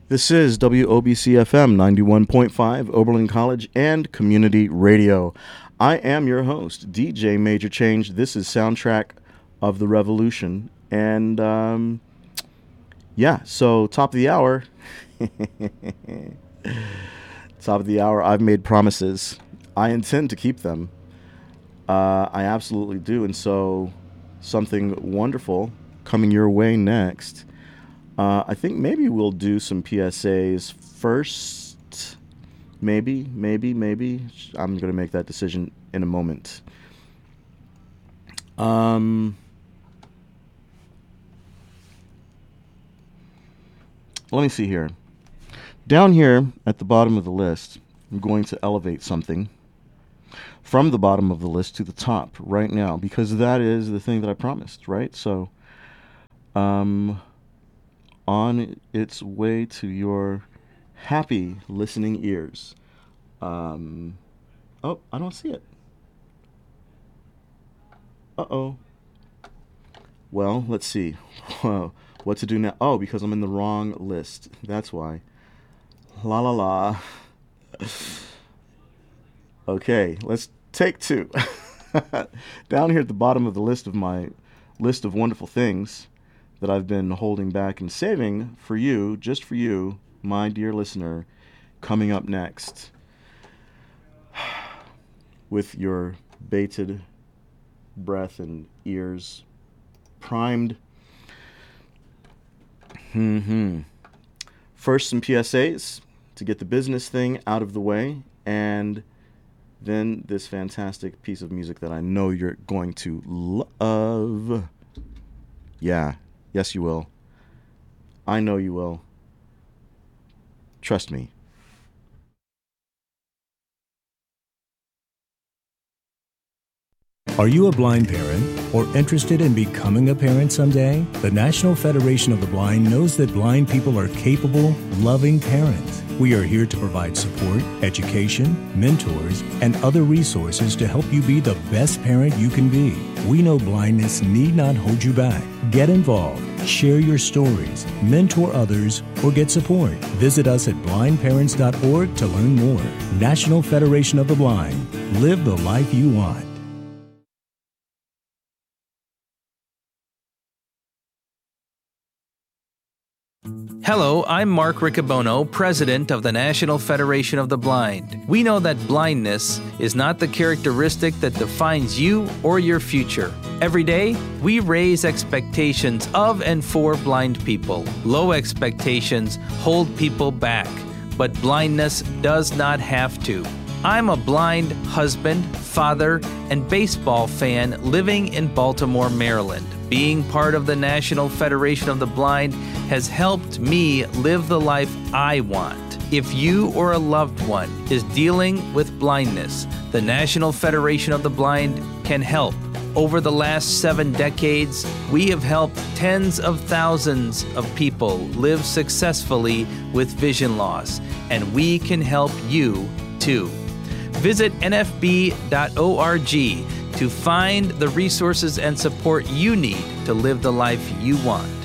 This is WOBC FM 91.5, Oberlin College and Community Radio. I am your host, DJ Major Change. This is Soundtrack of the Revolution. And so top of the hour. Top of the hour, I've made promises. I intend to keep them. I absolutely do. And so something wonderful coming your way next. I think maybe we'll do some PSAs first. Maybe. I'm going to make that decision in a moment. Let me see here. Down here at the bottom of the list, I'm going to elevate something from the bottom of the list to the top right now, because that is the thing that I promised, right? So, on its way to your happy listening ears. I don't see it. Uh-oh. Well, let's see. What to do now? Oh, because I'm in the wrong list. That's why. La la la. Okay, let's take two. Down here at the bottom of the list of my list of wonderful things that I've been holding back and saving for you, just for you, my dear listener, coming up next with your bated breath and ears primed. First, some PSAs to get the business thing out of the way, and then this fantastic piece of music that I know you're going to love. Yeah. Yes, you will. I know you will. Trust me. Are you a blind parent or interested in becoming a parent someday? The National Federation of the Blind knows that blind people are capable, loving parents. We are here to provide support, education, mentors, and other resources to help you be the best parent you can be. We know blindness need not hold you back. Get involved, share your stories, mentor others, or get support. Visit us at blindparents.org to learn more. National Federation of the Blind. Live the life you want. Hello, I'm Mark Riccobono, President of the National Federation of the Blind. We know that blindness is not the characteristic that defines you or your future. Every day, we raise expectations of and for blind people. Low expectations hold people back, but blindness does not have to. I'm a blind husband, father, and baseball fan living in Baltimore, Maryland. Being part of the National Federation of the Blind has helped me live the life I want. If you or a loved one is dealing with blindness, the National Federation of the Blind can help. Over the last 7 decades, we have helped tens of thousands of people live successfully with vision loss, and we can help you too. Visit nfb.org to find the resources and support you need to live the life you want.